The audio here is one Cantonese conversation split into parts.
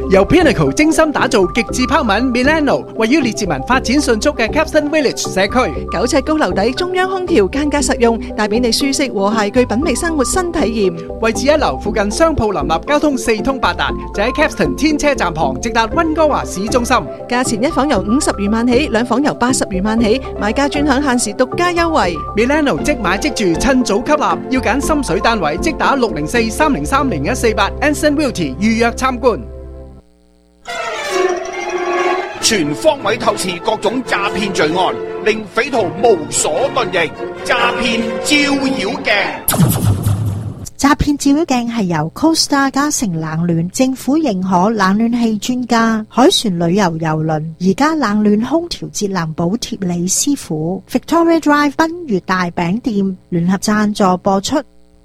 由 Pinnacle 精心打造極致拋紋 Milano， 位於列治文發展迅速嘅 Capstan Village 社區 ，9尺高樓底中央空調，間隔實用，帶俾你舒適和諧具品味生活新體驗。 位置一流，附近商鋪林立，交通四通八達，就喺 Capstan 天車站旁，直達溫哥華市中心。 價錢一房由50餘萬起，兩房由80餘萬起，買家專享限時獨家優惠。 Milano 即買即住，趁早吸納，要揀心水單位，即打604-303-0148 Anson Realty 預約參觀。 全方位透視各種詐騙罪案，令匪徒無所遁形。詐騙照妖鏡， 詐騙照妖鏡係由 Costa 嘉誠冷暖政府認可冷暖氣專家海船旅遊郵輪而家冷暖空調節能補貼李師傅 Victoria Drive 賓悅大餅店聯合贊助播出。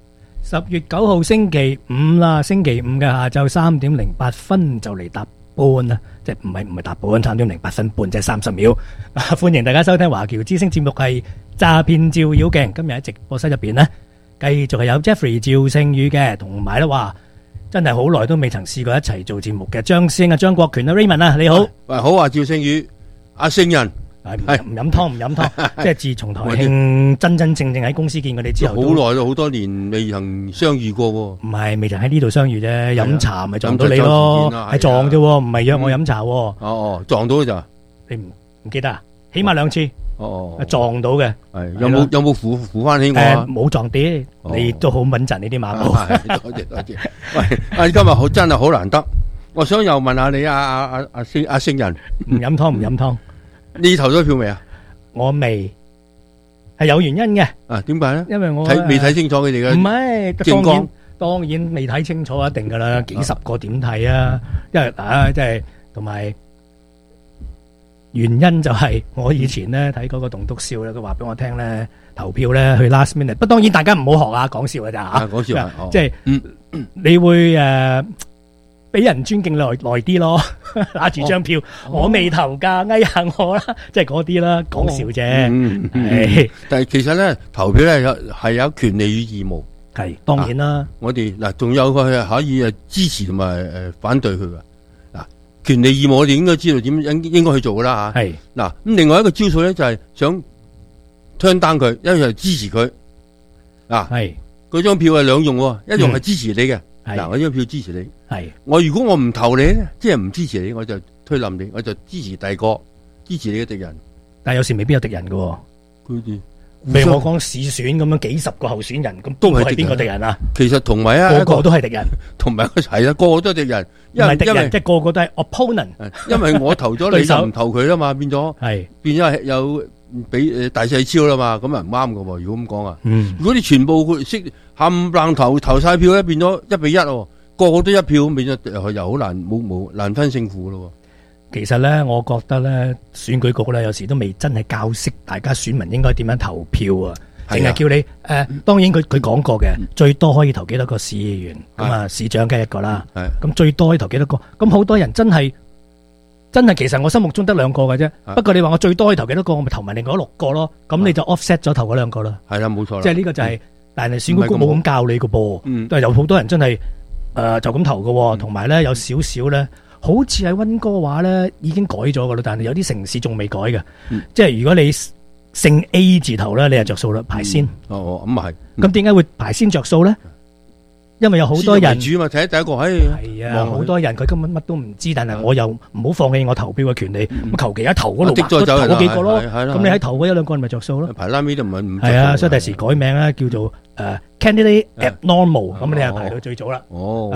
10月9號星期五啦，星期五嘅下晝3點08分就嚟搭半啦，即係唔係搭半，3點08分半，即係30秒。歡迎大家收聽華僑之聲節目係詐騙照妖鏡。今日喺直播室入邊呢，繼續係有 Jeffrey 趙聖宇嘅，同埋咧話真係好耐都未曾試過一齊做節目嘅張師兄啊，張國權啊 Raymond 啊，你好。 喂，好啊，趙聖宇，阿聖人。 係唔飲湯唔飲湯，即係自從台慶真真正正喺公司見佢哋之後， 好耐咯，好多年未曾相遇過喎。 唔係，未曾喺呢度相遇啫，飲茶咪撞到你咯，係撞啫，唔係約我飲茶。 哦，撞到咋？ 你唔記得啊？起碼2次。 哦， 撞到嘅。 係有冇扶翻起我啊？ 冇撞跌，你都好穩陣呢啲馬步。 多謝。喂，今日真係好難得，我想又問下你阿聖人， 唔飲湯。 你投咗票未啊？ 我未，係有原因嘅。 啊，點解咧？ 因為我未睇清楚佢哋嘅。 唔係，當然未睇清楚一定噶啦，幾十個點睇啊？因為即係同埋原因就係我以前咧睇嗰個棟篤笑咧，佢話俾我聽咧，投票咧去 last minute。不過當然大家唔好學啊，講笑噶咋吓？ 講笑， 即係你會俾人尊敬耐啲咯，拿住張票，我未投噶，翳下我啦，即係嗰啲啦，講笑啫。 但係其實咧，投票咧係有權利與義務， 係當然啦。 我哋嗱仲有佢係可以支持同埋反對佢噶。嗱，權利義務我哋應該知道點應該去做噶啦吓。係嗱咁，另外一個招數咧就係想 turn down佢，一樣係支持佢。嗱，係嗰張票係兩用，一樣係支持你嘅。嗱，我呢張票支持你。係我如果我唔投你咧，即係唔支持你，我就推冧你，我就支持第二個，支持你嘅敵人。 但係有時未必有敵人嘅。佢哋譬如我講市選咁樣，幾十個候選人，咁都係邊個敵人啊？ 其實同埋啊， 個個都係敵人， 同埋係啊，個個都係敵人。 唔係敵人，即係個個都係 opponent。 因為我投咗你就唔投佢啦嘛，變咗係有俾大細超啦嘛，咁啊唔啱㗎喎。如果咁講啊，如果你全部識冚唪唥投晒票咧，變咗1-1，個個都一票，變咗又好難難分勝負咯。 其實咧，我覺得咧，選舉局咧有時都未真係教識大家選民應該點樣投票啊，淨係叫你當然佢講過嘅，最多可以投幾多個市議員，咁啊市長梗係一個啦，咁最多可以投幾多個？咁好多人真係其實我心目中得2個嘅啫。不過你話我最多可以投幾多個，我咪投埋另外6個咯。咁你就 offset 咗投嗰2個啦。係啦，冇錯。即係呢個就係，但係選舉局冇咁教你嘅噃，都係有好多人真係。就咁投嘅，同埋咧有少少咧，好似喺溫哥華咧已經改咗噶啦，但係有啲城市仲未改嘅，即係如果你姓 A 字頭咧，你就着數啦，排先。 咁啊係。 咁點解會排先着數咧？因為有好多人主嘛，睇第一個， 係啊，好多人佢根本乜都唔知，但係我又唔好放棄我投票嘅權利，咁求其一投嗰度都投嗰幾個咯，咁你喺投嗰1-2個咪着數咯。 排拉尾都唔係啊，所以第時改名咧叫做candidate abnormal，咁你係排到最早啦。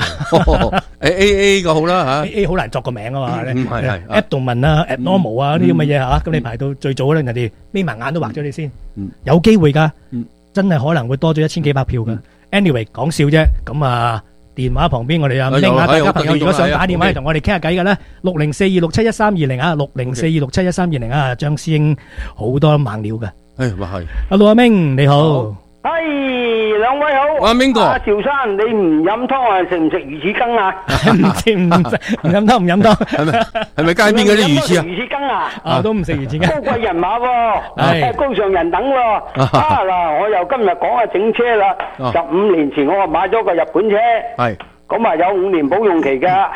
AA 個好啦吓 ，AA 好難作個名啊嘛，係 abdomen 啊 abnormal 啊呢啲咁嘅嘢吓，咁你排到最早咧，人哋眯埋眼都畫咗你先，有機會噶，真係可能會多咗1000幾百票噶。Anyway 講笑啫，咁啊電話旁邊我哋啊拎下大家朋友，如果想打電話嚟同我哋傾下偈嘅咧，6042671320啊，6042671320啊，張師兄好多猛料嘅。 話係。 Hello 阿明你好。 兩位好。 阿明哥。 阿趙生，你唔飲湯啊？食唔食魚翅羹啊？ 唔飲湯。 係咪街邊嗰啲魚翅啊？ 魚翅羹啊？ 都唔食魚翅羹。 高貴人馬喎，高尚人等喎。嗱，我又今日講下整車啦。15年前我買咗個日本車。係。咁啊有5年保用期㗎。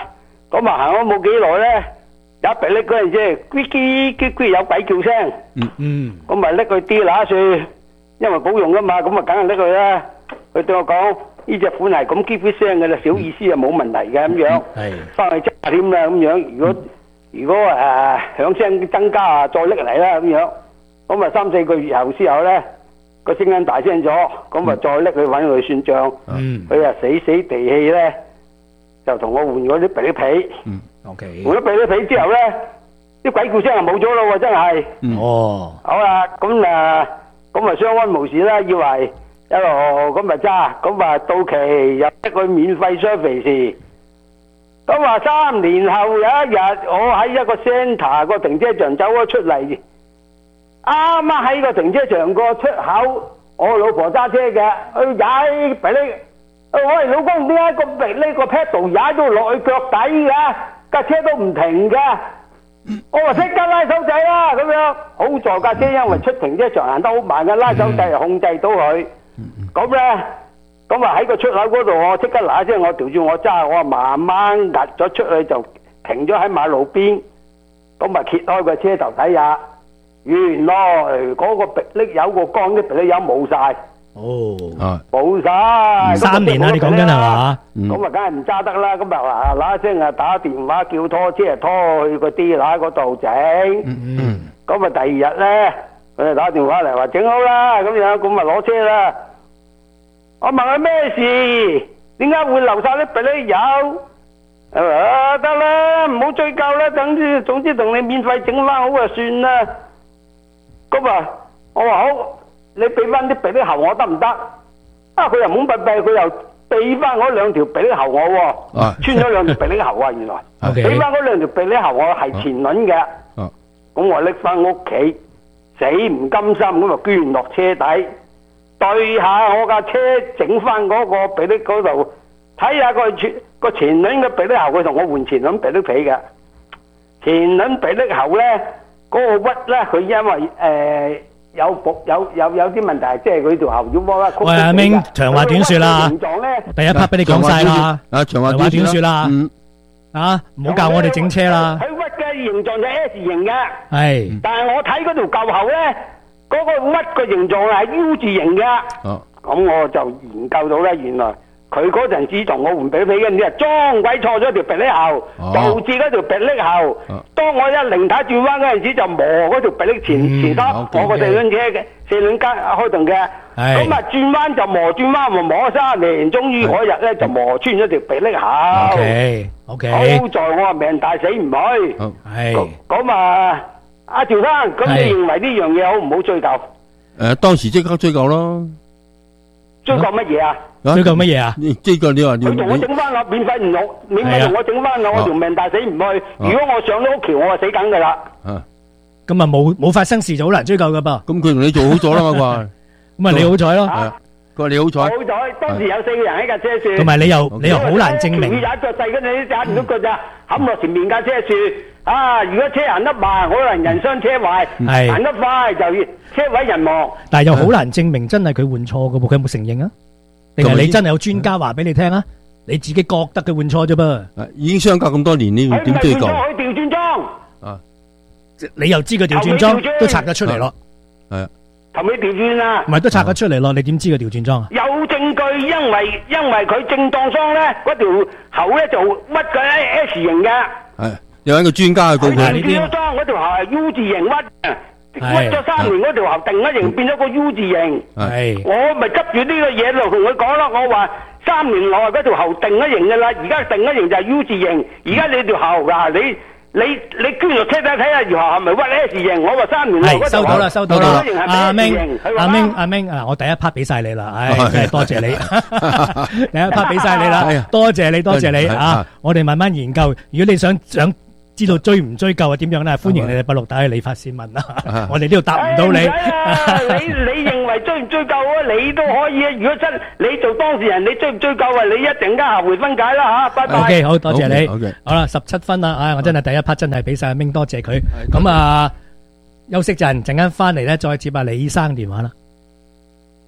咁啊行咗冇幾耐咧，有一逼嗰陣時，嘰嘰嘰嘰有鬼叫聲。咁咪拎佢啲乸樹，因為保用噶嘛，咁啊梗係拎佢啦。佢對我講：呢隻款係咁嘰嘰聲嘅啦，小意思啊冇問題嘅咁樣。翻去揸添啦咁樣。如果響聲增加啊，再拎嚟啦咁樣。咁啊3-4個月後之後咧，個聲音大聲咗，咁啊再拎去揾佢算賬。佢啊死死地氣咧，就同我換嗰啲鼻皮。換咗鼻皮之後咧，啲鬼叫聲就冇咗咯喎，真係。好啦，咁啊相安無事啦，以為一路咁啊揸，咁啊到期又一個免費 service。咁話3年後有一日，我喺一個 centre 個停車場走咗出嚟，啱啱喺個停車場個出口，我老婆揸車嘅，佢踩鼻呢，喂老公，點解個鼻呢個 pedal 踩到落去腳底嘅？架車都唔停嘅。我話即刻拉手掣啦，咁樣好在架車因為出停車場行得好慢嘅，拉手掣控制到佢。咁咧。咁啊喺個出口嗰度，我即刻嗱聲，我調轉我揸，我慢慢壓咗出去就停咗喺馬路邊。咁啊揭開個車頭睇下，原來嗰個迫力油個缸啲迫力油冇晒。冇晒。 3年啦，你講緊係嘛？ 咁啊梗係唔揸得啦。咁啊嗱聲啊打電話叫拖車拖去個 dealer 嗰度整。咁啊第二日咧，佢就打電話嚟話整好啦，咁樣咁啊攞車啦。我問佢咩事？點解會流晒啲鼻呢油？得啦，唔好追究啦。總之同你免費整翻好就算啦。咁啊，我話好，你俾翻啲鼻呢喉我得唔得？佢又懵閉閉，佢又俾翻嗰2條鼻呢喉我喎。穿咗2條鼻呢喉啊，原來。俾翻嗰2條鼻呢喉我係前輪嘅。咁我拎翻屋企，死唔甘心咁啊捐落車底。對下我架車整翻嗰個鼻力嗰度，睇下個前輪嘅鼻力喉，佢同我換前輪鼻力皮嘅。前輪鼻力喉咧，嗰個屈咧，佢因為有啲問題，即係佢條喉要窩啦。 喂，阿明，長話短說啦，第一 part 俾你講晒啦，長話短說啦，唔好教我哋整車啦。 佢屈嘅形狀就 S 型嘅， 係， 但係我睇嗰條舊喉咧。嗰個屈個形狀係 U 字形嘅，咁我就研究到咧，原來佢嗰陣時同我換鼻皮嘅，你係裝鬼錯咗條鼻力喉，導致嗰條鼻力喉。當我一零太轉彎嗰陣時，就磨嗰條鼻力前側，我個4輪車嘅4輪加開動嘅，咁啊轉彎就磨咗3年，終於嗰日咧就磨穿咗條鼻力喉。好在我啊命大死唔去，咁啊。阿趙生，咁你認為呢樣嘢好唔好追究？ 當時即刻追究咯。 追究乜嘢啊？ 追究乜嘢啊？ 追究你話佢同我整翻啦，免費唔用，免費同我整翻啦，我條命大死唔去。如果我上咗屋橋，我就死梗噶啦。 咁啊冇發生事就好難追究噶噃。 咁佢同你做好咗啦嘛啩？ 咁啊你好彩咯。 佢話你好彩。 好彩，當時有4個人喺架車樹。 同埋你又好難證明。 佢踩腳細嗰陣，踩唔到腳咋，冚落前面架車樹。如果車行得慢，可能人傷車壞；行得快就車毀人亡。 但係又好難證明真係佢換錯噶噃，佢有冇承認啊？定係你真係有專家話俾你聽啊？你自己覺得佢換錯啫噃。 已經相隔咁多年，呢點追究？ 佢調轉裝。 你又知佢調轉裝，都拆得出嚟咯。 係啊。 頭尾調轉啦。 唔係都拆得出嚟咯？你點知佢調轉裝啊？ 有證據，因為佢正當裝咧，嗰條喉咧就屈佢 S 型嘅。 係。有一個專家去告佢呢啲。裝嗰條喉係 U 字形屈咗3年嗰條喉定咗型，變咗個 U 字形。係。我咪執住呢個嘢度同佢講啦，我話3年內嗰條喉定咗型噶啦，而家定咗型就係 U 字形。而家你條喉嗱，你捐落車底睇下條喉係咪屈 S 型？我話3年內嗰條喉收到啦。阿明，我第一 part 俾晒你啦，真係多謝你。第一 part 俾晒你啦，多謝你啊！我哋慢慢研究。如果你想知道追唔追究啊？點樣咧？歡迎你哋8六打去理髮先問啦。我哋呢度答唔到你。 你認為追唔追究啊？你都可以啊。如果真你做當事人，你追唔追究啊？你一陣間下回分解啦吓。拜拜。 OK， 好多謝你。好啦，17分啦。我真係第一 part 真係俾晒阿明，多謝佢。咁啊，休息陣間翻嚟咧，再接下李生電話啦。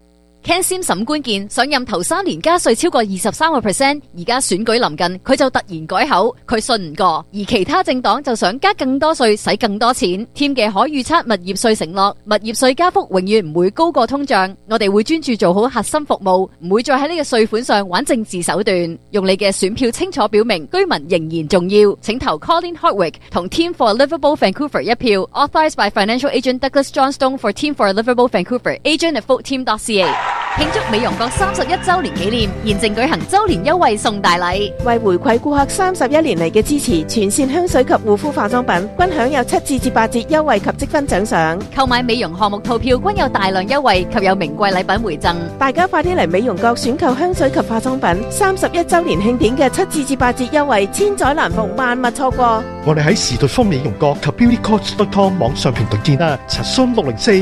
Ken Sim 審官健上任頭3年加稅超過23%，而家選舉臨近，佢就突然改口，佢信唔過。而其他政黨就想加更多稅，使更多錢。添嘅可預測物業稅承諾，物業稅加幅永遠唔會高過通脹。我哋會專注做好核心服務，唔會再喺呢個稅款上玩政治手段。用你嘅選票清楚表明，居民仍然重要。請投 Colin Hardwick 同 Team for Livable Vancouver 一票。Authorised by Financial Agent Douglas Johnstone for Team for Livable Vancouver. Agent at voteteam.ca。慶祝美容閣31週年紀念，現正舉行週年優惠送大禮。 為回饋顧客31年嚟嘅支持，全線香水及護膚化妝品均享有7至8折優惠及積分獎賞。 購買美容項目套票均有大量優惠及有名貴禮品回贈。 大家快啲嚟美容閣選購香水及化妝品，31週年慶典嘅7至8折優惠，千載難逢，萬勿錯過。 我哋喺時代豐美容閣及 beautycoach.com 網上平台見啦，查詢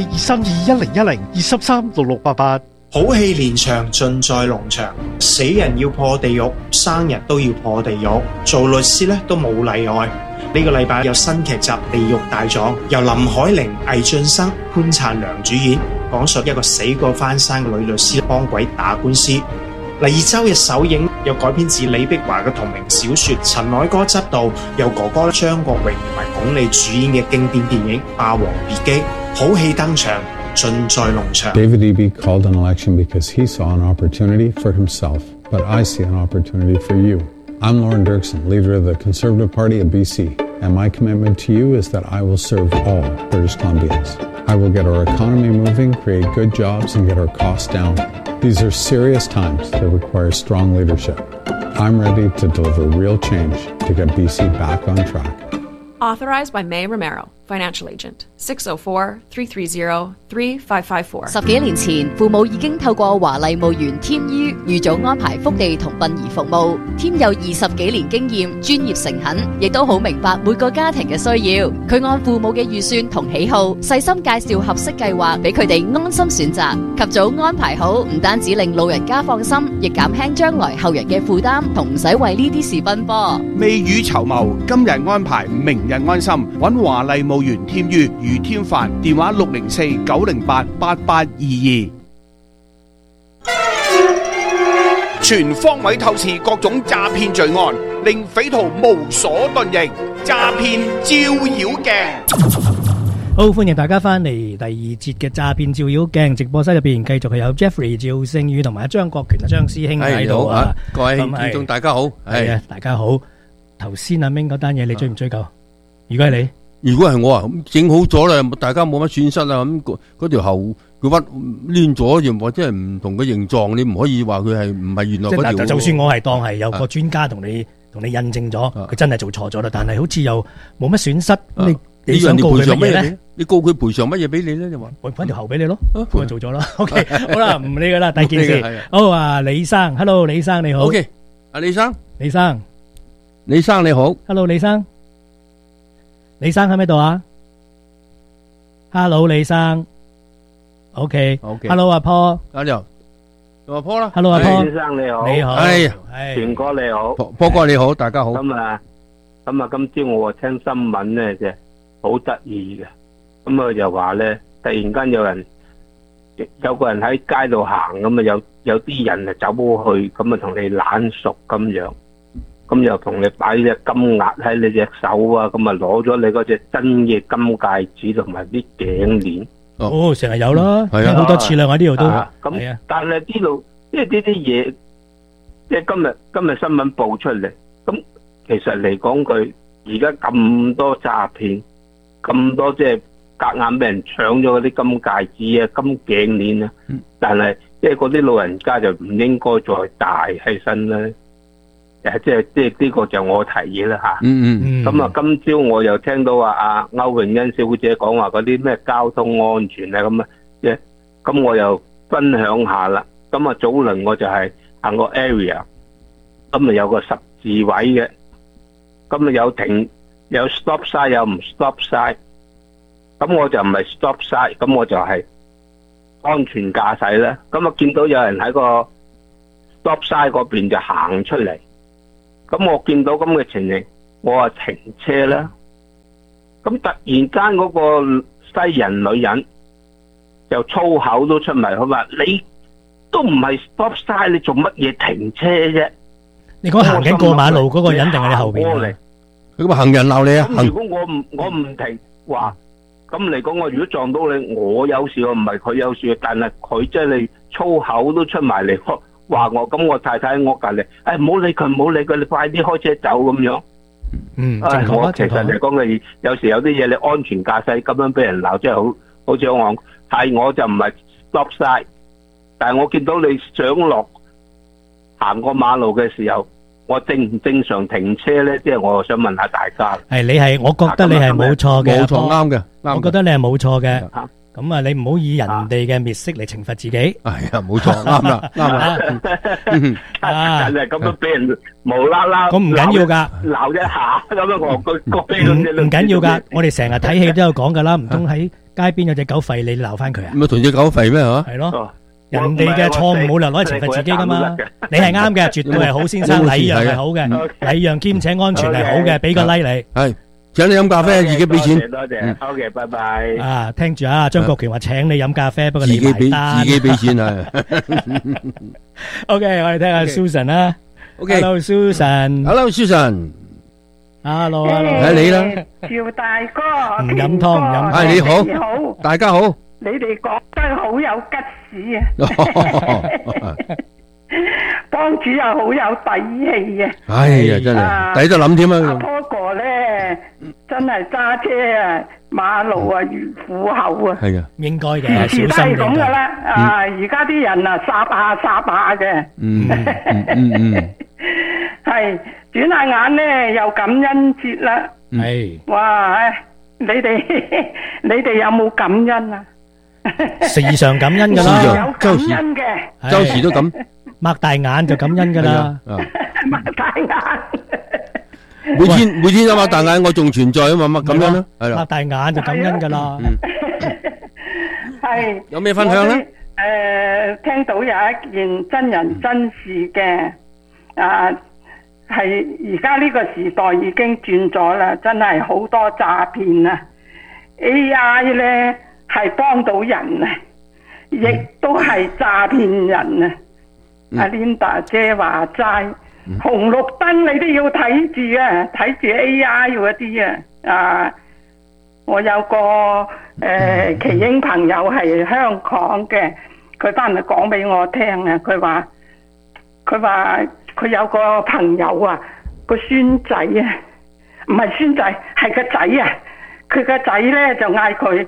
604-232-1032-233-6688。 好戲連場盡在農場，死人要破地獄，生人都要破地獄，做律師咧都冇例外。呢個禮拜有新劇集《地獄大狀》，由林海玲、魏浚笙、潘燦良主演，講述一個死過翻生嘅女律師幫鬼打官司。第2週日首映，又改編自李碧華嘅同名小說，陳凱歌執導，由哥哥張國榮同埋鞏俐主演嘅經典電影《霸王別姬》，好戲登場，盡在農場。 David Eby called an election because he saw an opportunity for himself, but I see an opportunity for you. I'm Lauren Dirksen, leader of the Conservative Party of BC, and my commitment to you is that I will serve all British Columbians. I will get our economy moving, create good jobs, and get our costs down. These are serious times that require strong leadership. I'm ready to deliver real change to get BC back on track. Authorized by May Romero, Financial Agent, 604-330-3554。 10幾年前，父母已經透過華麗墓園添於預早安排福地同殯儀服務。添有20幾年經驗，專業誠懇，亦都好明白每個家庭嘅需要。佢按父母嘅預算同喜好，細心介紹合適計劃俾佢哋安心選擇。及早安排好，唔單止令老人家放心，亦減輕將來後人嘅負擔，同唔使為呢啲事奔波。 未雨綢繆，今日安排，明日安心。揾華麗墓園添於余添範，電話604-908-8822。全方位透視各種詐騙罪案，令匪徒無所遁形。詐騙照妖鏡。 好，歡迎大家翻嚟第2節嘅詐騙照妖鏡直播室入邊，繼續係有 Jeffrey 趙聖宇同埋張國權張師兄喺度啊！ 各位觀眾大家好， 係啊，大家好。頭先阿明嗰單嘢你追唔追究？如果係你， 如果係我啊，咁整好咗啦，大家冇乜損失啦。咁嗰條喉佢屈攣咗，或者係唔同嘅形狀，你唔可以話佢係唔係原來嗰條。 就算我係當係有個專家同你印證咗，佢真係做錯咗啦，但係好似又冇乜損失。你想告佢乜嘢咧？ 你告佢賠償乜嘢俾你咧？你話我搵條喉俾你咯，佢做咗啦。OK， 好啦，唔理佢啦。第二件事，好啊，李生 ，Hello， 李生你好。 OK， 阿李生你好。Hello， 李生。李生喺咪度啊 ？Hello， 李生。OK。Hello， 阿坡。 你好，阿坡啦。 Hello， 阿坡。 先生你好。 你好。 全哥你好。 坡哥你好，大家好。 咁啊，今朝我聽新聞咧就好得意嘅。咁啊就話咧，突然間有個人喺街度行，咁啊有啲人啊走過去，咁啊同你懶熟咁樣。咁又同你擺隻金額喺你隻手啊，咁啊攞咗你嗰隻真嘅金戒指同埋啲頸鏈。 哦，成日有啦，聽好多次啦，我呢度都。 咁但係呢度即係呢啲嘢，即係今日新聞報出嚟，咁其實嚟講佢而家咁多詐騙，咁多即係夾硬俾人搶咗嗰啲金戒指啊、金頸鏈啊，但係即係嗰啲老人家就唔應該再戴喺身啦。即係呢個就我提議啦吓。咁啊，今朝我又聽到話阿歐詠欣小姐講話嗰啲咩交通安全啊咁啊，咁我又分享下啦。咁啊，早輪我就係行個 area， 咁啊有個十字位嘅，咁啊有停有 stop sign 有唔 stop sign， 咁我就唔係 stop sign， 咁我就係安全駕駛啦。咁啊見到有人喺個 stop sign 嗰邊就行出嚟。咁我見到咁嘅情形，我話停車啦。咁突然間嗰個西人女人就粗口都出埋，佢話都唔係 stop sign，你做乜嘢停車啫？ 你講行緊過馬路嗰個人定係你後邊啊？ 佢個行人鬧你啊！ 咁如果我唔停，話咁嚟講，我如果撞到你，我有事，我唔係佢有事，但係佢即係你粗口都出埋嚟話我，咁我太太喺我隔籬，唔好理佢，唔好理佢，你快啲開車走咁樣。我其實嚟講，你有時有啲嘢你安全駕駛咁樣俾人鬧，真係好似我係我就唔係 stop sign，但係我見到你上落行過馬路嘅時候，我正唔正常停車咧？即係我想問下大家。 我覺得你係冇錯嘅， 冇錯啱嘅。 我覺得你係冇錯嘅。咁啊，你唔好以人哋嘅滅色嚟懲罰自己。 係啊，冇錯，啱啦，啱啦。 但係咁樣俾人無啦啦， 咁唔緊要噶， 鬧一下咁樣我唔緊要噶。我哋成日睇戲都有講噶啦，唔通喺街邊有隻狗吠你鬧翻佢啊？ 咁啊，同隻狗吠咩吓？ 係咯。人哋嘅錯誤冇理由攞嚟懲罰自己噶嘛，你係啱嘅，絕對係好先生，禮讓係好嘅，禮讓兼且安全係好嘅，俾個 like 你。 係，請你飲咖啡，自己俾錢。 多謝，好嘅，拜拜。 啊，聽住啊，張國權話請你飲咖啡，不過你埋單。 自己俾錢啊。 OK， 我哋聽下 Susan 啦。OK，Hello Susan。Hello Susan。Hello， 係你啦。 趙大哥。 唔飲湯唔飲湯。 你好，大家好。 你哋講得好有吉事啊！幫主又好有底氣啊！ 哎呀，真係抵得諗添啊！ 阿波哥咧，真係揸車啊，馬路啊如虎口啊！ 係啊， 應該嘅，小心啲咁噶啦！而家啲人啊，霎下嘅。係轉下眼咧，又感恩節啦。 係。 哇！你哋有冇感恩啊？ 時常感恩噶啦， 有感恩嘅， 周時都咁， 擘大眼就感恩噶啦， 擘大眼， 每天都擘大眼，我仲存在啊嘛，咁樣咯，係啦， 擘大眼就感恩噶啦， 係有咩分享咧？ 聽到有一件真人真事嘅，係而家呢個時代已經轉咗啦，真係好多詐騙啊 ！AI 咧。係幫到人啊，亦都係詐騙人啊！阿 Linda 姐話齋，紅綠燈你都要睇住啊，睇住 AI 嗰啲啊！我有個奇英朋友係香港嘅，佢翻嚟講俾我聽啊，佢話佢有個朋友啊，個孫仔啊，唔係孫仔係個仔啊，佢個仔咧就嗌佢。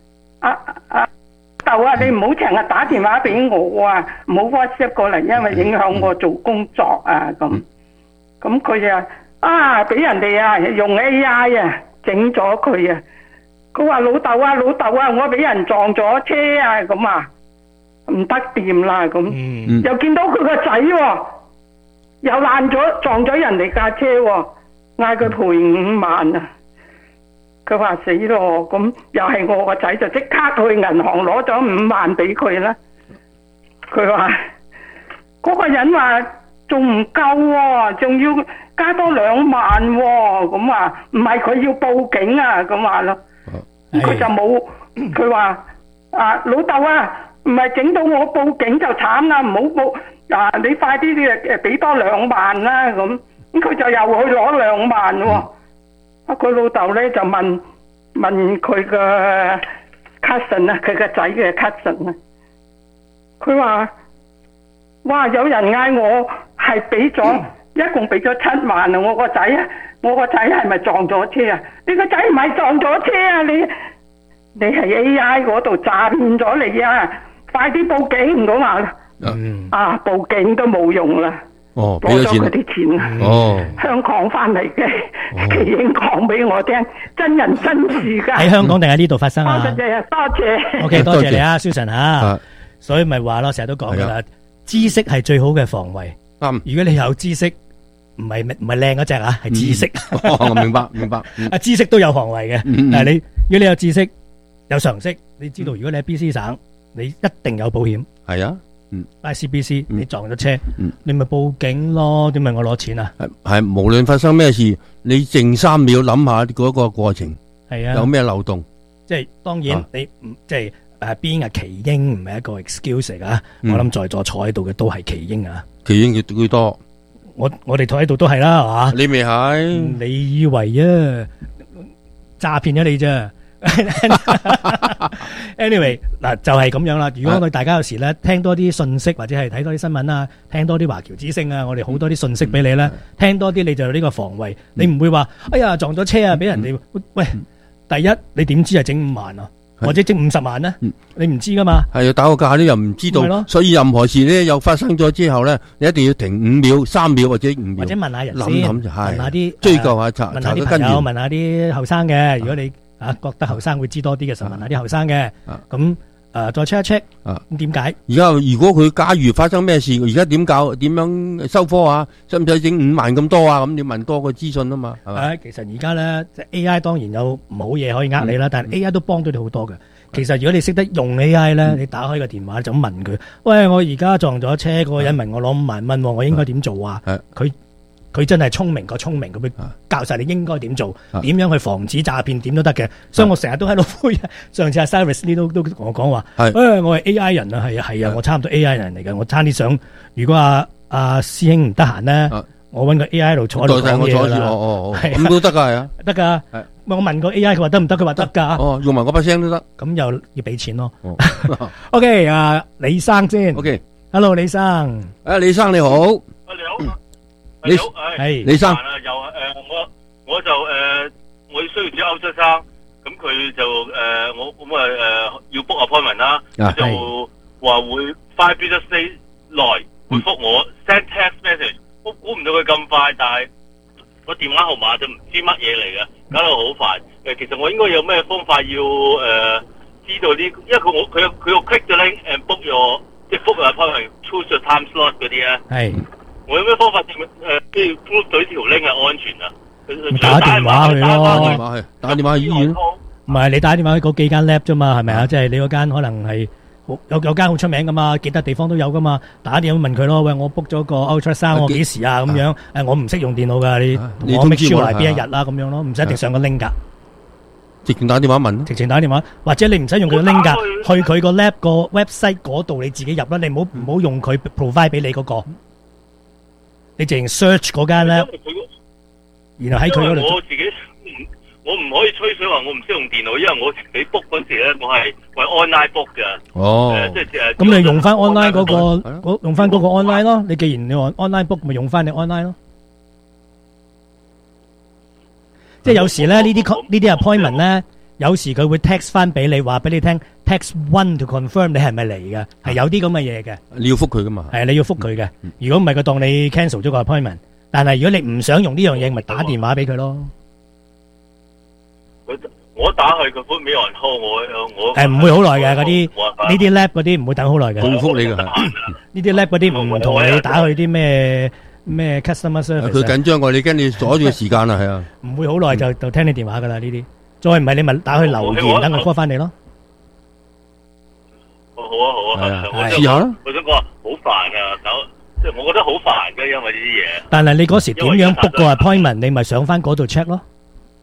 豆啊，你唔好成日打電話俾我啊，唔好 WhatsApp 過嚟，因為影響我做工作啊咁。咁佢就俾人哋啊用 AI 啊整咗佢啊。佢話老豆啊，我俾人撞咗車啊咁啊，唔得掂啦咁。又見到佢個仔又爛咗，撞咗人哋架車，嗌佢賠5萬啊。佢話死咯，咁又係我個仔就即刻去銀行攞咗5萬俾佢啦。佢話嗰個人話仲唔夠喎，仲要加多2萬喎。咁話唔係佢要報警啊，咁話咯。佢就冇，佢話老豆啊，唔係整到我報警就慘啦，唔好報你快啲俾多2萬啦咁。咁佢就又去攞2萬喎。佢老豆咧就問佢個 cousin 啊，佢個仔嘅 cousin 啊，佢話：哇，有人嗌我係俾咗，一共俾咗7萬啊！我個仔係咪撞咗車啊？你個仔唔係撞咗車啊！你係 AI 嗰度詐騙咗你啊！快啲報警唔好話報警都冇用啦。攞咗佢啲錢啊！香港翻嚟嘅奇英講俾我聽，真人真事噶。喺香港定喺呢度發生啊？ 多謝。 OK， 多謝你啊，Susan 吓。所以咪話咯，成日都講噶啦，知識係最好嘅防衛。如果你有知識，唔係靚嗰隻啊，係知識。 我明白。 知識都有防衛嘅。但係如果你有知識、有常識，你知道如果你喺 BC 省，你一定有保險。 係啊。 ICBC 你撞咗車，你咪報警咯，點問我攞錢啊？ 係無論發生咩事，你靜3秒諗下嗰個過程， 係啊， 有咩漏洞？ 即係當然你即係邊係奇英唔係一個 excuse 嚟噶，我諗在座坐喺度嘅都係奇英啊。 奇英佢多， 我哋坐喺度都係啦，係嘛？ 你未係？ 你以為啊？詐騙咗你啫。Anyway 嗱就係咁樣啦。如果大家有時咧聽多啲信息或者係睇多啲新聞啊，聽多啲華僑之聲啊，我哋好多啲信息俾你咧，聽多啲你就有呢個防衛，你唔會話哎呀撞咗車啊，俾人哋喂。第一你點知係整5萬啊？或者整50萬咧？你唔知噶嘛？ 係啊，打個價咧又唔知道，所以任何事咧又發生咗之後咧，你一定要停5秒、3秒或者5秒，或者問下人先， 諗問下啲追究下查問下啲朋友，問下啲後生嘅。如果你覺得後生會知多啲嘅時候，問下啲後生嘅。咁再 check 一 check。咁點解？ 而家如果佢假如發生咩事，而家點樣收科啊？使唔使整5萬咁多啊？咁你問多個資訊啊嘛，係咪？ 其實而家咧，即係 AI 當然有唔好嘢可以呃你啦，但係 AI 都幫到你好多嘅。其實如果你識得用 AI 咧，你打開個電話就咁問佢：喂，我而家撞咗車，嗰個人問我攞5萬蚊，我應該點做啊？佢真係聰明過聰明，佢會教晒你應該點做，點樣去防止詐騙，點都得嘅。所以我成日都喺度呼籲。上次阿 Cyrus 呢都同我講話，我係 AI 人啊，係啊，我差唔多 AI 人嚟嘅。我差啲想，如果阿師兄唔得閒咧，我搵個 AI 喺度坐喺度講嘢啦。 咁都得噶，係啊， 得噶。我問個 AI，佢話得唔得？佢話得噶。 用埋嗰把聲都得。 咁又要俾錢咯。OK， 李生先。OK，Hello， 李生。 李生你好。 你好。你好， 李生， 我就我需要做歐洲生，咁佢就我要 book appointment 啦，就話會 5 business days 內回覆我 send text message，我估唔到佢咁快，但係個電話號碼就唔知乜嘢嚟嘅，搞到好煩。其實我應該有咩方法要知道呢？因為佢個 click the link and book your 即係 book appointment choose your time slot 嗰啲咧。係。我有咩方法即係 push 到條 link 係安全啊？ 打電話去咯， 打電話去醫院。 唔係你打電話去嗰幾間 lab 啫嘛，係咪啊？即係你嗰間可能係有間好出名噶嘛，幾笪地方都有噶嘛。打電話問佢咯，喂，我 book 咗個 ultrasound，我幾時啊？咁樣我唔識用電腦噶，你我 make sure 係邊一日啦，咁樣咯，唔使一定上個 link 噶。 直情打電話問， 直情打電話，或者你唔使用佢個 link 噶，去佢個 lab 個 website 嗰度你自己入啦，你唔好用佢 provide 俾你嗰個。你淨 search 嗰間咧，然後喺佢嗰度。 我自己我唔可以吹水話我唔識用電腦，因為我自己 book 嗰時咧，我係 online book 嘅。 哦， 即係咁你用翻 online 嗰個，用翻嗰個 online 咯。你既然你話 online book，咪用翻你 online 咯。即係有時咧呢啲 appointment 咧，有時佢會 text 翻俾你，話俾你聽 text 1 to confirm 你係咪嚟嘅，係有啲咁嘅嘢嘅。 你要覆佢噶嘛？ 係你要覆佢嘅。如果唔係，佢當你 cancel 咗個 appointment。但係如果你唔想用呢樣嘢，咪打電話俾佢咯。 我打去佢 put me on hold，我唔會好耐嘅嗰啲呢啲 lab 嗰啲唔會等好耐嘅。 會覆你㗎。 呢啲 lab 嗰啲唔同你打去啲咩 customer service。 佢緊張過你，驚你阻住個時間啊，係啊。 唔會好耐就聽你電話㗎啦呢啲。再唔係你咪打去留言，等佢 call 翻你咯。 好啊， 試下啦。 我想講好煩啊，即係我覺得好煩嘅，因為呢啲嘢。 但係你嗰時點樣 book 個 appointment？你咪上翻嗰度 check 咯，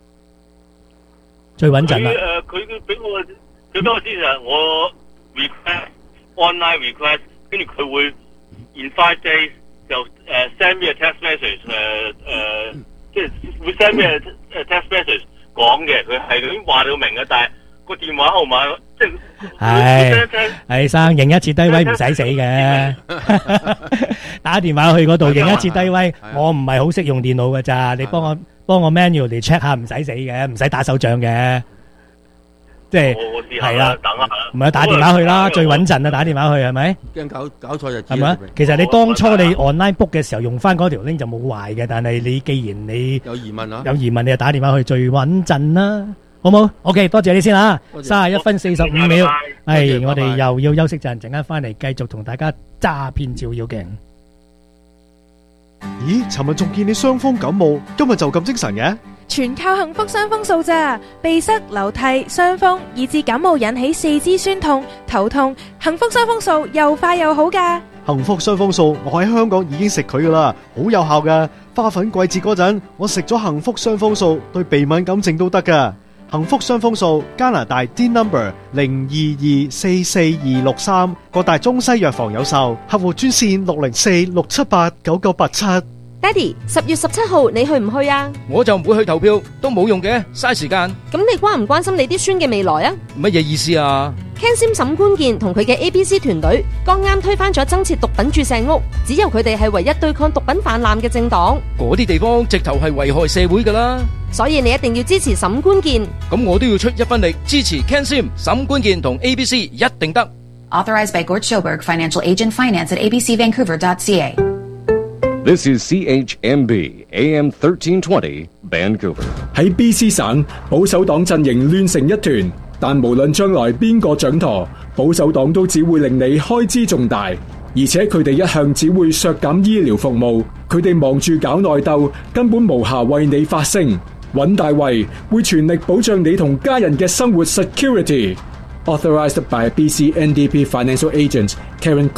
最穩陣啦。 佢俾我知就係我 request online request， 跟住佢會 in 5 days 就send me a text message， 即係會 send me a text message 講嘅，佢係已經話到明嘅，但係個電話號碼即係係生認一次低威唔使死嘅，打電話去嗰度認一次低威。我唔係好識用電腦㗎咋，你幫我 manual 嚟 check 下唔使死嘅，唔使打手掌嘅，即係係啦，唔係打電話去啦，最穩陣啊！打電話去係咪？ 驚搞錯日子係咪？其實你當初你 online book 嘅時候用翻嗰條 link 就冇壞嘅，但係你既然你有疑問啊， 你就打電話去最穩陣啦。好冇 ？OK， 多謝你先啦。31分45秒，係我哋又要休息陣，陣間翻嚟繼續同大家詐騙照妖鏡。 咦？尋日仲見你傷風感冒，今日就咁精神嘅？ 全靠幸福傷風素咋，鼻塞、流涕、傷風，以致感冒引起四肢酸痛、頭痛，幸福傷風素又快又好噶。 幸福傷風素，我喺香港已經食佢噶啦，好有效噶。花粉季節嗰陣，我食咗幸福傷風素，對鼻敏感症都得噶。 幸福雙豐數加拿大 D number 02244263，各大中西藥房有售，客戶專線604-678-9987。 爹哋，10月17號你去唔去啊？ 我就唔會去投票，都冇用嘅，嘥時間。 咁你關唔關心你啲孫嘅未來啊？ 乜嘢意思啊 ？Ken Sim 沈官健同佢嘅 ABC 團隊剛啱推翻咗增設毒品注射屋，只有佢哋係唯一對抗毒品泛濫嘅政黨。 嗰啲地方直頭係危害社會噶啦， 所以你一定要支持沈官健。 咁我都要出一分力支持 Ken Sim 沈官健同 ABC， 一定得。 Authorized by Gord Schoberg, Financial Agent, Finance at abcvancouver.ca。This is CHMB AM 1320 Vancouver。 喺 BC 省，保守黨陣營亂成一團，但無論將來邊個掌舵，保守黨都只會令你開支重大，而且佢哋一向只會削減醫療服務，佢哋忙住搞內鬥，根本無暇為你發聲。尹大衛會全力保障你同家人嘅生活 security。Authorized by BC NDP Financial Agent Karen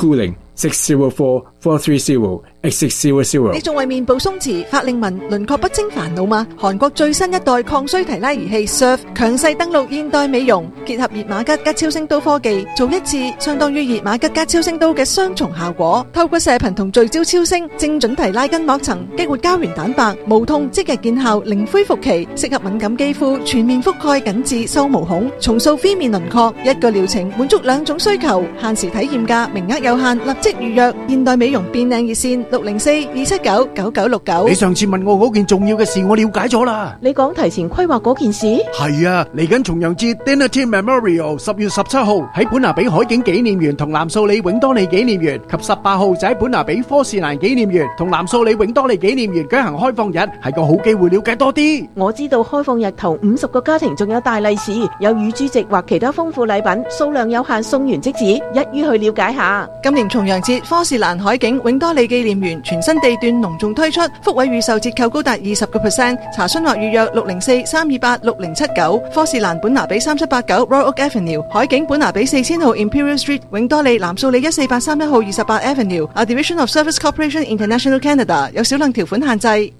Cooling。604-430-X600。 你仲為面部鬆弛、法令紋、輪廓不清煩惱嗎？韓國最新一代抗衰提拉儀器 Surf 強勢登陸現代美容，結合熱瑪吉加超聲刀科技，做一次相當於熱瑪吉加超聲刀嘅雙重效果。透過射頻同聚焦超聲，精準提拉筋膜層，激活膠原蛋白，無痛即日見效，零恢復期，適合敏感肌膚，全面覆蓋緊致收毛孔，重塑 V 面輪廓。一個療程滿足兩種需求，限時體驗價，名額有限，立即預約。現代美容變靚熱線604-279-9969。 你上次問我嗰件重要嘅事，我了解咗啦。 你講提前規劃嗰件事？ 係啊，嚟緊重陽節 Dinner Team Memorial 10月17號喺本拿比海景紀念園同藍素里永多利紀念園，及18號就喺本拿比科士蘭紀念園同藍素里永多利紀念園舉行開放日，係個好機會了解多啲。 我知道開放日頭50個家庭仲有大利是，有乳豬席或其他豐富禮品，數量有限，送完即止，一於去了解下。 今年重陽節科士蘭海景永多利紀念園全新地段隆重推出，福位預售折扣高達20%，查詢或預約604-328-6079。科士蘭本拿比3789 Royal Oak Avenue， 海景本拿比4000號 Imperial Street， 永多利藍素里14831號28 Avenue，A Division of Service Corporation International Canada， 有少量條款限制。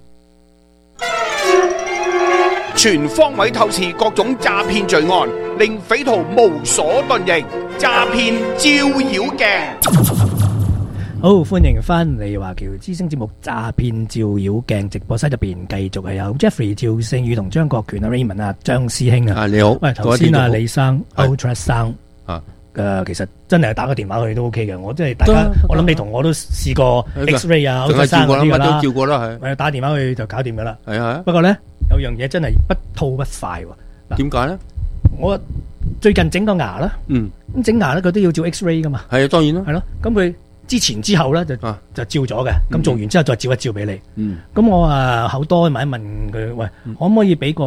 全方位透視各種詐騙罪案，令匪徒無所遁形。詐騙照妖鏡。 好，歡迎翻嚟華僑之聲節目《詐騙照妖鏡》直播室入邊，繼續係有 Jeffrey 趙聖宇同張國權啊 Raymond 啊張師兄啊。 你好。 喂，頭先啊李生 Ultra Sound 其實真係打個電話去都 OK 嘅。我真係大家，我諗你同我都試過 X-ray 啊 Ultra Sound 嗰啲噶啦。 乜都照過啦，係。 打電話去就搞掂噶啦。 係啊。 不過咧有樣嘢真係不吐不快喎。 點解咧？我最近整個牙啦。咁整牙咧佢都要照 X-ray 噶嘛。係啊，當然啦。係咯，咁佢。之前之後咧就照咗嘅，咁做完之後再照一照俾你。咁我好多問一問佢，喂，可唔可以俾個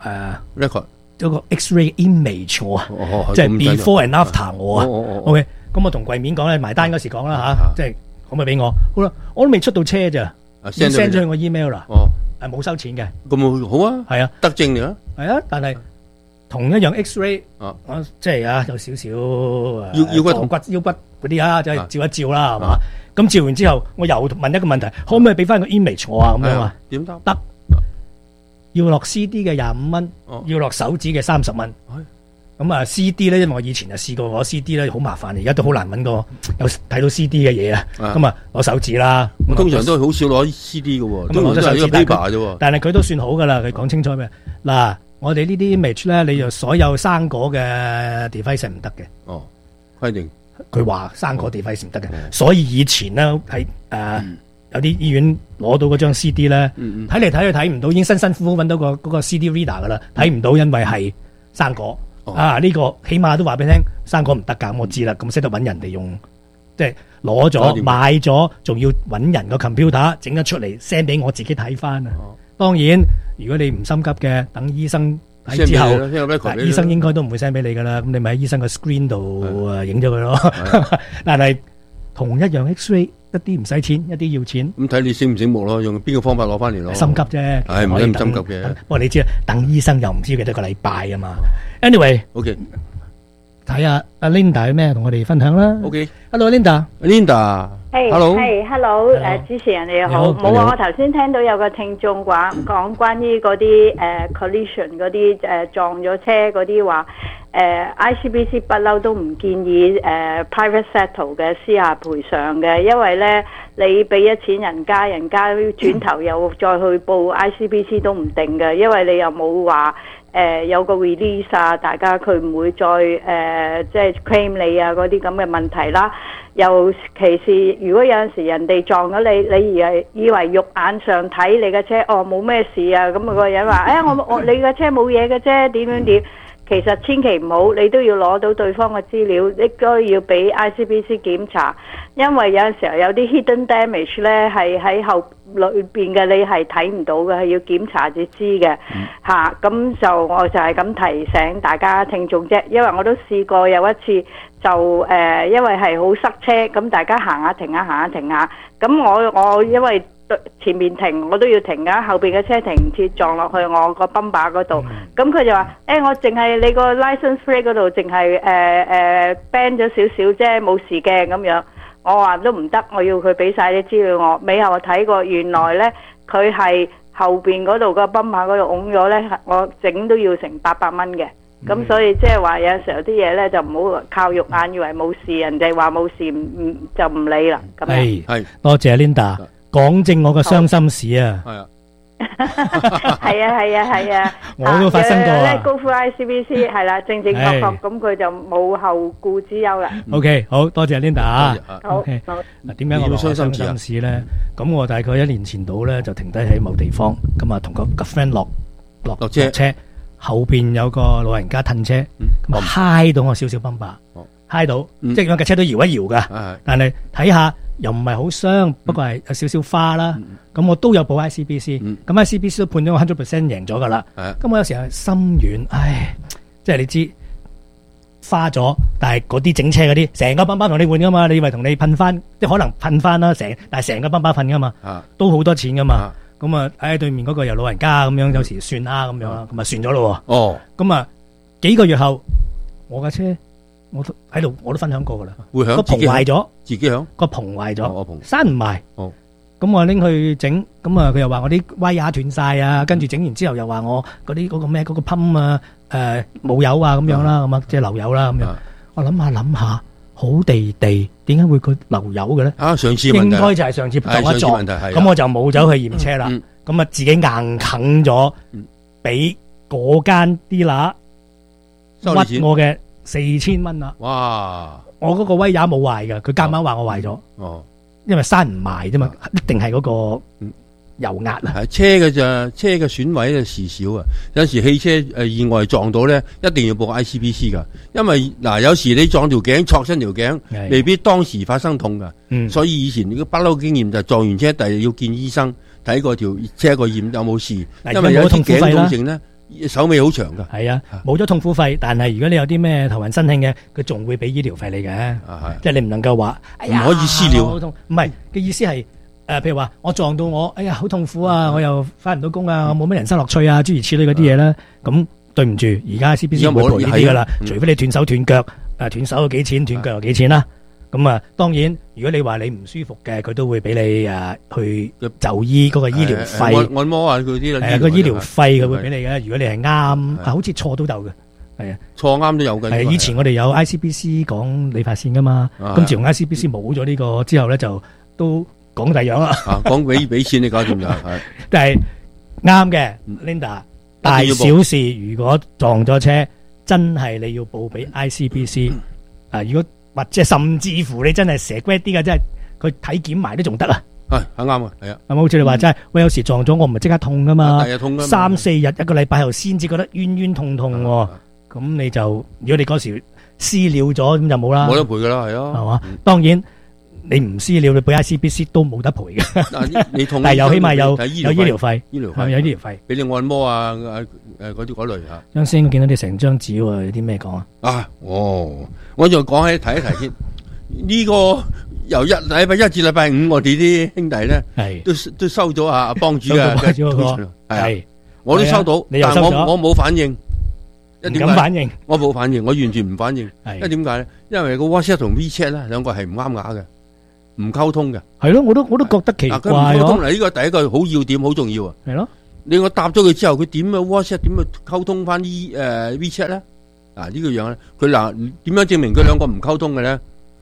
record 嗰個 X-ray image 我啊？即係 before and after 我啊。OK，咁我同櫃面講咧，埋單嗰時講啦嚇，即係可唔可以俾我？好啦，我都未出到車咋，send 咗去我 email 啦。冇收錢嘅。咁好啊。係啊，德政嚟啊。係啊，但係同一樣 X-ray，即係有少少腰骨嗰啲就係照一照啦，係嘛？咁照完之後，我又問一個問題，可唔可以俾翻個 image 我啊？咁樣啊？點得？得，要落 CD 嘅25蚊，要落手指嘅30蚊。咁啊 CD 咧，因為我以前就試過攞 CD 咧，好麻煩，而家都好難揾個有睇到 CD 嘅嘢啊。咁啊攞手指啦。通常都好少攞 CD 嘅喎，咁攞咗手指 paper 啫喎。但係佢都算好噶啦，佢講清楚咩？嗱，我哋呢啲 image 咧，你就所有生果嘅 device 唔得嘅。規定。佢話生果 device 唔得嘅，所以以前咧喺有啲醫院攞到嗰張 CD 咧，睇嚟睇去睇唔到，已經辛辛苦苦揾到嗰個 CD reader 噶啦，睇唔到，因為係生果呢個起碼都話俾你聽，生果唔得㗎，我知啦，咁識得揾人哋用，即係攞咗買咗，仲要揾人個 computer 整得出嚟 send 俾我自己睇翻啊！當然，如果你唔心急嘅，等醫生。喺之後，醫生應該都唔會 send 俾你噶啦，咁你咪喺醫生個 screen 度影咗佢咯。但係同一樣 X-ray 一啲唔使錢，一啲要錢。咁睇你醒唔醒目咯，用邊個方法攞翻嚟咯？心急啫，係唔可以咁心急嘅。不過你知啦，等醫生又唔知幾多個禮拜啊嘛。Anyway，OK， 睇下阿 Linda 有咩同我哋分享啦。 OK，Hello Linda，Linda， 係 Hello， 主持人你好，冇啊！我頭先聽到有個聽眾講關於嗰啲collision 嗰啲撞咗車嗰啲話，ICBC 不嬲都唔建議private settle 嘅私下賠償嘅，因為咧你俾咗錢人家轉頭又再去報 ICBC 都唔定嘅，因為你又冇話有個 release 啊，大家佢唔會再即係 claim 你啊嗰啲咁嘅問題啦。尤其是如果有陣時人哋撞咗你，你以為肉眼上睇你嘅車冇咩事啊，咁個人話你嘅車冇嘢嘅啫，點，其實千祈唔好，你都要攞到對方嘅資料，應該要俾 ICBC 檢查，因為有陣時候有啲 hidden damage 咧係喺後裏邊嘅，你係睇唔到嘅，係要檢查至知嘅嚇。咁就我就係咁提醒大家聽眾啫，因為我都試過有一次就因為係好塞車，咁大家行下停下，咁我因為前面停我都要停㗎，後邊嘅車停唔切撞落去我個泵把嗰度，咁佢就話我淨係你個 license plate 嗰度淨係bend 咗少少啫，冇事嘅咁樣。我話都唔得，我要佢俾晒啲資料我。尾後我睇過，原來呢，佢係後邊嗰度個泵把嗰度拱咗呢，我整都要成800蚊嘅。咁所以即係話有時候啲嘢呢，就唔好靠肉眼以為冇事，人哋話冇事就唔理啦。咁係多謝 Linda 講正我個傷心事啊！ 係啊， 我都發生過啊。 高呼 ICBC 係啦，正確咁佢就冇後顧之憂啦。 OK， 好多謝 Linda 啊。 好。 嗱，點解我話傷心事咧？咁我大概1年前到咧就停低喺某地方，咁啊同個 friend 落車，後邊有個老人家褪車，咁揩到我少少崩把，揩到，即係架車都搖一搖噶，但係睇下。又唔係好傷，不過係有少少花啦。咁我都有報 ICBC，咁 ICBC 都判咗我 100% 贏咗噶啦。咁我有時候心軟，即係你知花咗，但係嗰啲整車嗰啲成個泵把同你換噶嘛，你以為同你噴翻，即係可能噴翻啦，但係成個泵把噴噶嘛，都好多錢噶嘛。咁啊，對面嗰個又老人家咁樣，有時算啦咁樣啦，咁啊算咗咯。咁啊幾個月後，我架車。我都分享過噶啦，個棚壞咗， 自己響個棚壞咗，閂唔埋。咁我拎去整，咁啊佢又話我啲威亞斷晒啊，跟住整完之後又話我嗰個咩嗰個噴啊冇油啊咁樣啦，咁啊即係漏油啦咁樣。我諗下，好地地點解會佢漏油嘅咧？ 上次問題應該就係上次撞一撞，咁我就冇走去驗車啦。咁啊自己硬啃咗，俾嗰間 dealer 屈我嘅。4000蚊啦！哇！我嗰個威也冇壞嘅，佢夾硬話我壞咗。因為閂唔埋啫嘛，一定係嗰個油壓啊。 係車嘅咋，車嘅損毀嘅事少啊。有時汽車意外撞到咧，一定要報 ICBC 噶。因為有時你撞條頸，挫親條頸，未必當時發生痛噶。所以以前你個不嬲經驗就撞完車，第日要見醫生睇過條車個驗有冇事。因為有啲頸痛症咧。手尾好長噶， 係啊，冇咗痛苦費，但係如果你有啲咩頭暈身慶嘅，佢仲會俾醫療費你嘅，即係你唔能夠話唔可以私了， 唔係嘅意思係譬如話我撞到我，哎呀好痛苦啊，我又翻唔到工啊，我冇咩人生樂趣啊，諸如此類嗰啲嘢啦，咁對唔住，而家 CBC 唔會賠呢啲噶啦，除非你斷手斷腳，斷手有幾錢，斷腳有幾錢啦。咁啊，當然，如果你話你唔舒服嘅，佢都會俾你去就醫嗰個醫療費， 按摩啊嗰啲啦， 個醫療費佢會俾你嘅。如果你係啱，好似錯都有嘅，係啊， 錯啱都有嘅。 係以前我哋有 ICBC 講理髮線噶嘛，咁自從 ICBC 冇咗呢個之後咧，就都講第樣啦。 講俾錢你搞掂就係， 但係啱嘅 ，Linda，大小事如果撞咗車，真係你要報俾 ICBC。如果或者甚至乎你真係蛇龜啲嘅，即係佢體檢埋都仲得啊！ 係啱啊，係啊， 係咪好似你話齋？喂，有時撞咗我唔係即刻痛噶嘛，3-4日一個禮拜後先至覺得冤冤痛痛喎。咁你就如果你嗰時私了咗，咁就冇啦， 冇得賠噶啦，係啊， 係嘛？當然你唔私了，你俾 ICBC 都冇得賠嘅。 你痛， 但係又起碼有醫療費，有醫療費， 俾你按摩啊嗰啲嗰類嚇。 啱先我見到你成張紙喎，有啲咩講啊？ 我就講起提一提先。呢個由禮拜一至禮拜五，我哋啲兄弟咧，都收咗阿幫主嘅，係啊，我都收到，但係我冇反應。 唔敢反應， 我冇反應，我完全唔反應。因為點解咧？因為個 WhatsApp 同 WeChat 咧兩個係唔啱牙嘅，唔溝通嘅。 係咯，我都覺得奇怪。 唔溝通嗱，呢個第一個好要點，好重要啊。 係咯， 我答咗佢之後，佢點啊 WhatsApp 點去溝通翻WeChat 咧？嗱呢個樣咧，佢嗱點樣證明佢兩個唔溝通嘅咧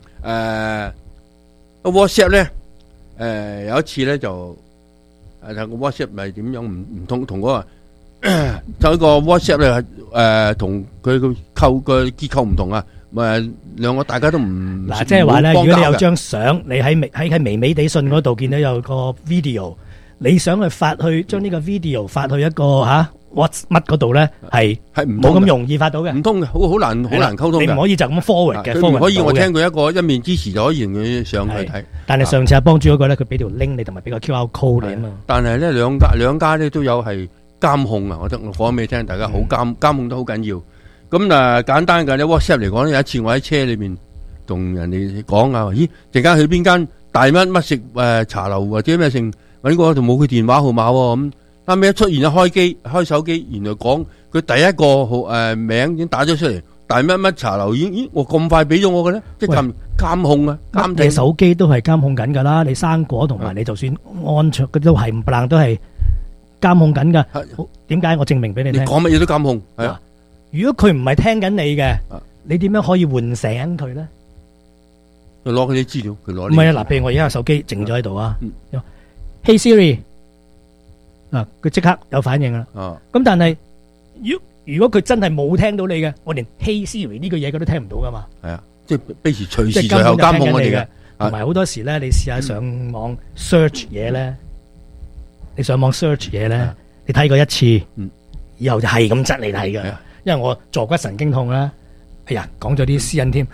？WhatsApp 咧，有一次咧就個 WhatsApp 咪點樣唔同嗰個就一個 WhatsApp 咧同佢個結構唔同啊，兩個大家都唔嗱，即係話咧，如果你有張相，你喺微微地信嗰度見到有個 video， 你想去將呢個 video 發去一個乜嗰度咧，係冇咁容易發到嘅， 唔通嘅，好難溝通嘅。 你唔可以就咁 forward 嘅， 佢唔可以我聽佢一面之詞就可以讓佢上去睇。 但係上次阿幫主嗰個咧，佢俾條 link 你同埋俾個 QR code 你啊嘛。 但係咧兩家咧都有係監控啊！我講俾你聽，大家好監控都好緊要。咁簡單嘅咧 WhatsApp 嚟講咧，有一次我喺車裏面同人哋講啊，咦，陣間去邊間大乜食茶樓或者咩剩，揾個就冇佢電話號碼喎咁。啱啱一出現咗開手機，原來講佢第一個名已經打咗出嚟，大乜茶樓已經，咦，我咁快俾咗我嘅咧，即係監控啊，監聽。 你手機都係監控緊㗎啦，你生果同埋你就算安卓都係唔唪都係監控緊㗎。點解？我證明俾你聽。 你講乜嘢都監控，係啊。 如果佢唔係聽緊你嘅，你點樣可以喚醒佢咧？ 佢攞佢啲資料，佢攞。 唔係啊，嗱，譬如我而家個手機靜咗喺度啊，Hey Siri。佢即刻有反應啦。咁但係如果佢真係冇聽到你嘅，我連 Hey Siri 呢個嘢佢都聽唔到噶嘛。 係啊，即係隨時隨後監控我哋嘅。 同埋好多時咧，你試下上網 search 嘢咧，你上網 search 嘢咧，你睇過一次，以後就係咁質你睇嘅。因為我坐骨神經痛啦，哎呀，講咗啲私隱添。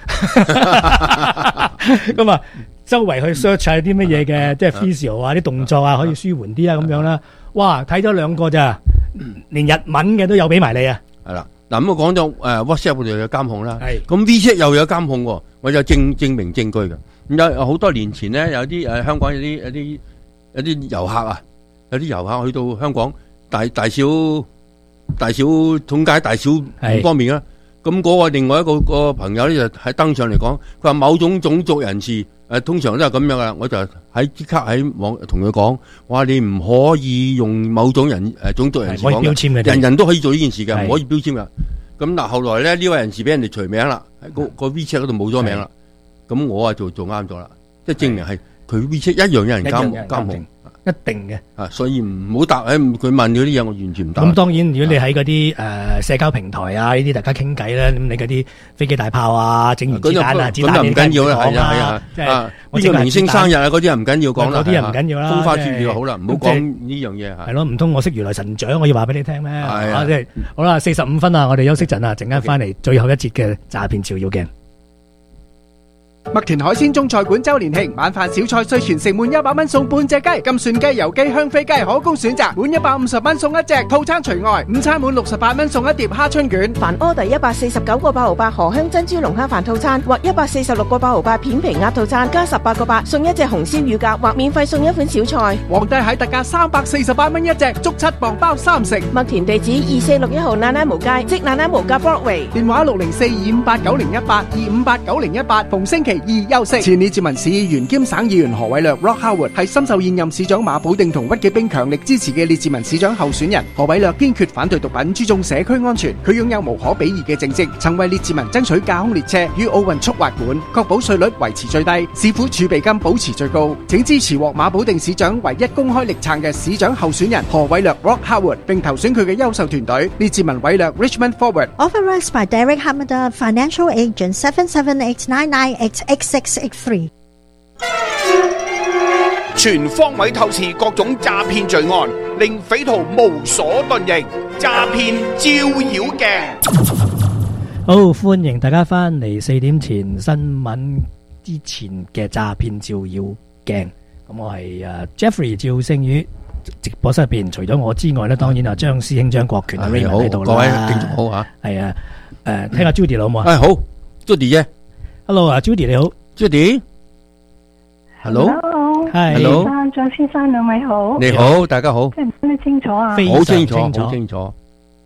咁啊，周圍去 search 下啲乜嘢嘅，即係 physio 啊，啲動作啊，可以舒緩啲啊，咁樣啦。哇！睇咗兩個咋，連日文嘅都有俾埋你啊！ 係啦，嗱咁我講咗WhatsApp 就有監控啦，咁 WeChat 又有監控喎，我有證明證據嘅。咁有好多年前咧，有啲香港有啲遊客啊，有啲遊客去到香港大小通街大小唔方便啦。咁嗰個另外一個朋友咧就喺登上嚟講，佢話某種種族人士。通常都係咁樣噶，我就即刻喺網同佢講，我話你唔可以用某種種族人士講嘅，人人都可以做呢件事嘅，唔可以標籤噶。咁嗱，後來咧呢位人士俾人哋除名啦，喺個 WeChat 嗰度冇咗名啦。咁我做啱咗啦，即係證明係佢 WeChat 一樣有人監控。 一定嘅， 所以唔好答佢問嗰啲嘢，我完全唔答。 咁當然，如果你喺嗰啲社交平台啊，呢啲大家傾偈咧，咁你嗰啲飛機大炮啊，整完子彈啊， 咁就唔緊要啦，係啊，即係呢個明星生日啊，嗰啲唔緊要講啦， 嗰啲又唔緊要啦， 風花雪月好啦，唔好講呢樣嘢。 係咯，唔通我識如來神掌，我要話俾你聽咩？即係好啦，45分啦，我哋休息陣啊，陣間翻嚟最後一節嘅詐騙照妖鏡。 麥田海鮮中菜館周年慶，晚飯小菜歲全盛滿100蚊送半隻雞，金蒜雞、油雞、香飛雞可供選擇，滿150蚊送一隻，套餐除外。午餐滿68蚊送一碟蝦春卷。 凡 order 149個8毫8河香珍珠龍蝦飯套餐或146個8毫8片皮鴨套餐，加18個8送一隻紅燒乳鴿或免費送一款小菜。 皇帝蟹特價348蚊一隻，足7磅包3成。 麥田地址2461號那拉無街，即那拉無街 Broadway。 電話604-258-9018，258-9018，逢星期2休息。前列治文市議員兼省議員何偉略 Rock Howard 係深受現任市長馬寶定同屈紀冰強力支持嘅列治文市長候選人。何偉略堅決反對毒品，注重社區安全。佢擁有無可比擬嘅政績，曾為列治文爭取架空列車與奧運速滑館，確保稅率維持最低，市府儲備金保持最高。請支持獲馬寶定市長唯一公開力撐嘅市長候選人何偉略 Rock Howard， 並投選佢嘅優秀團隊列治文偉略 Richmond Forward。 Authorized by Derek Hamada, Financial Agent 77899886683。 全方位透視各種詐騙罪案，令匪徒無所遁形。詐騙照妖鏡。 好，歡迎大家翻嚟4點前新聞之前嘅詐騙照妖鏡。咁我係Jeffrey 趙星宇，直播室入邊除咗我之外咧，當然張師兄張國權啊 Raymond 喺度啦。 各位聽眾好吓， 係啊，聽下 Judy 好唔好啊？ 好 Judy 啫 ，Hello 啊 Judy 你好 ，Judy。Hello， Hello， 張先生兩位好， 你好，大家好， 聽唔聽得清楚啊？ 好清楚，好清楚。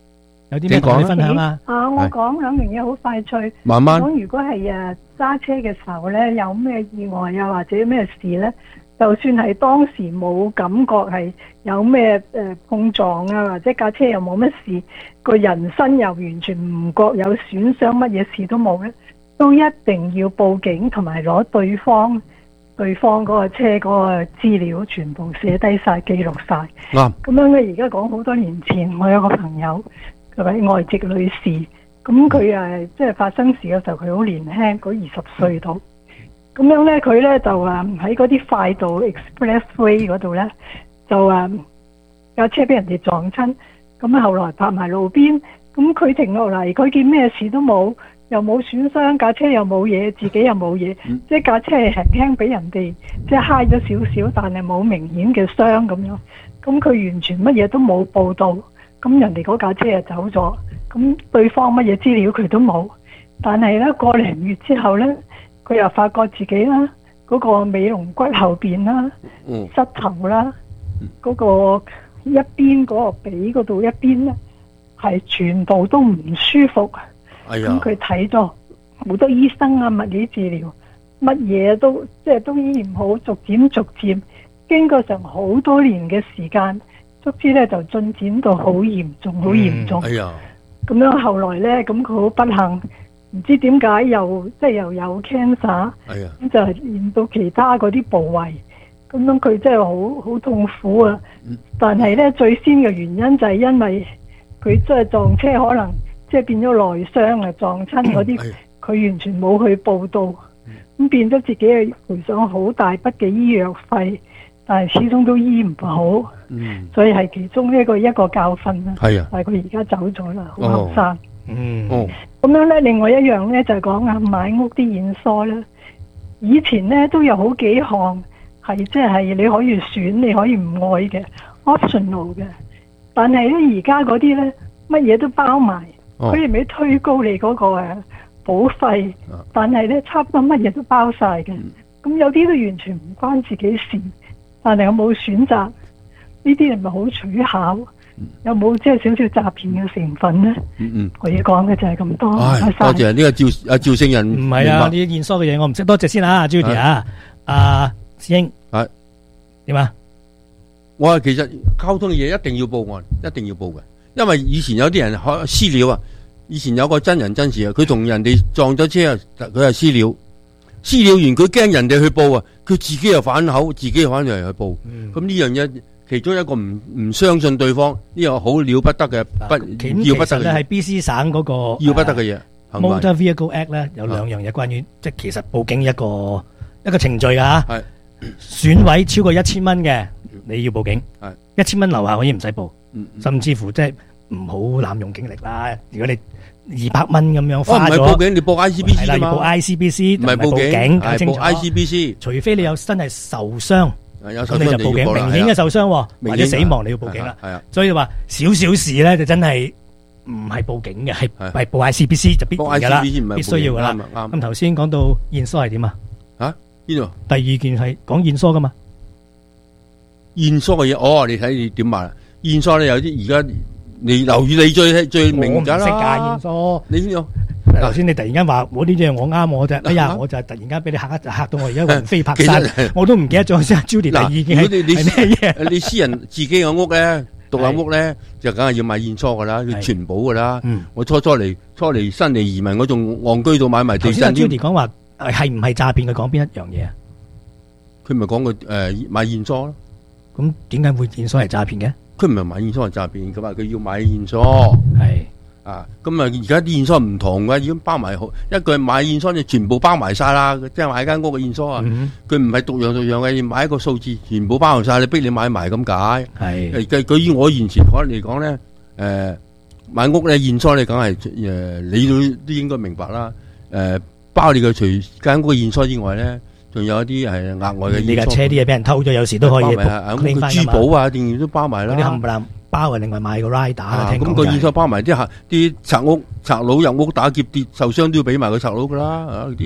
有啲咩同你分享啊？ 我講兩樣嘢好快脆。 慢慢講如果係揸車嘅時候咧，有咩意外啊或者咩事咧，就算係當時冇感覺係有咩碰撞啊，或者架車又冇乜事，個人身又完全唔覺有損傷，乜嘢事都冇咧，都一定要報警同埋攞對方嗰個車嗰個資料全部寫低晒記錄晒。 啱。 咁樣咧，而家講好多年前，我有個朋友，佢係外籍女士，咁佢即係發生事嘅時候，佢好年輕，嗰20歲到。咁樣咧，佢咧就喺嗰啲快道 Expressway 嗰度咧，就架車俾人哋撞親，咁後來泊埋路邊，咁佢停落嚟，佢見咩事都冇。又冇損傷，架車又冇嘢，自己又冇嘢，即係架車係輕輕俾人哋即係揩咗少少，但係冇明顯嘅傷咁樣。咁佢完全乜嘢都冇報到，咁人哋嗰架車就走咗，咁對方乜嘢資料佢都冇。但係呢個零月之後呢，佢又發覺自己啦嗰個尾龍骨後邊啦、膝頭啦、嗰個一邊嗰個髀嗰度一邊呢，係全部都唔舒服。咁佢睇咗好多醫生啊，物理治療，乜嘢都即係都醫唔好，逐漸經過成好多年嘅時間，卒之咧就進展到好嚴重，好嚴重。咁樣後來咧，咁佢好不幸，唔知點解又有 cancer，咁就係連到其他嗰啲部位，咁樣佢真係好痛苦啊！但係咧最先嘅原因就係因為佢真係撞車可能。即係變咗內傷啊，撞親嗰啲，佢完全冇去報到，咁變咗自己係賠上好大筆嘅醫藥費，但係始終都醫唔好，所以係其中一個教訓啦。係啊，但係佢而家走咗啦，好後生。咁樣咧，另外一樣咧就係講買屋啲驗疏啦。以前咧都有好幾項係即係你可以選，你可以唔愛嘅 optional 嘅，但係咧而家嗰啲咧乜嘢都包埋。佢哋咪推高你嗰個保費，但係咧差唔多乜嘢都包晒嘅。咁有啲都完全唔關自己事，但係有冇選擇呢啲係咪好取巧？有冇即係少少詐騙嘅成分咧？我要講嘅就係咁多。 多謝呢個趙聖人。 唔係啊，呢啲驗疏嘅嘢我唔識，多謝先啊 Judy 啊，阿師兄係點啊？ 我話其實交通嘅嘢一定要報案，一定要報嘅。因為以前有啲人私了啊，以前有個真人真事啊，佢同人哋撞咗車啊，佢係私了完佢驚人哋去報啊，佢自己又反口，自己又反嚟去報。咁呢樣嘢其中一個唔相信對方呢個好了不得嘅要不得嘅嘢。 係 BC 省嗰個要不得嘅嘢。 Motor Vehicle Act 咧有兩樣嘢關於即係其實報警一個程序㗎。係損毀超過1000蚊嘅你要報警。係1000蚊樓下可以唔使報。甚至乎即係唔好濫用警力啦。如果你200蚊咁樣花咗， 唔係報警，你報 ICBC 係啦，要報 ICBC，唔係報警，係報 ICBC。 除非你有真係受傷，咁你就報警。明顯嘅受傷或者死亡，你要報警啦。係啊，所以話少少事咧就真係唔係報警嘅，係報 ICBC 就必然噶啦，必須要噶啦。咁頭先講到驗疏係點啊？嚇邊度？第二件係講驗疏噶嘛？ 驗疏嘅嘢，你睇你點話？驗疏咧有啲而家你留意你最明㗎啦。我唔識㗎驗疏，你邊度？ 頭先你突然間話我呢樣我啱我啫，哎呀我就突然間俾你嚇到我而家魂飛魄散，我都唔記得咗先。Judy 第二件係咩嘢？ 你私人自己嘅屋咧，獨立屋咧就梗係要買驗疏㗎啦，要全保㗎啦。我初嚟新嚟移民，我仲戇居到買埋地震。 Judy 講話係唔係詐騙？佢講邊一樣嘢啊？ 佢咪講佢買驗疏咯？ 咁點解會驗疏係詐騙嘅？ 佢唔係買驗疏係詐騙，佢話佢要買驗疏，係啊，咁啊而家啲驗疏唔同嘅，已經包埋好，一個買驗疏就全部包埋晒啦，即係買間屋嘅驗疏啊，佢唔係獨樣嘅，要買一個數字，全部包埋晒，你逼你買埋咁解，係，佢以我以前嚟講咧，買屋咧驗疏你梗係你都應該明白啦，包你嘅除間屋嘅驗疏之外咧。仲有一啲係額外嘅， 你架車啲嘢俾人偷咗，有時都可以拎翻珠寶啊，電源都包埋啦。 啲冚唪唥包啊，另外買個 rider。 咁個驗疏包埋啲賊佬入屋打劫跌受傷都要俾埋個賊佬噶啦，啲